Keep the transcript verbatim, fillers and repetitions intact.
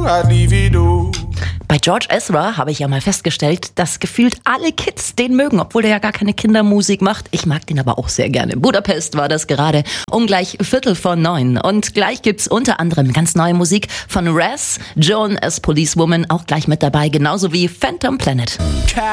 I'd leave it all. Bei George Ezra habe ich ja mal festgestellt, dass gefühlt alle Kids den mögen, obwohl der ja gar keine Kindermusik macht. Ich mag den aber auch sehr gerne. Budapest war das gerade um gleich Viertel vor neun. Und gleich gibt's unter anderem ganz neue Musik von Raz, Joan as Policewoman auch gleich mit dabei, genauso wie Phantom Planet.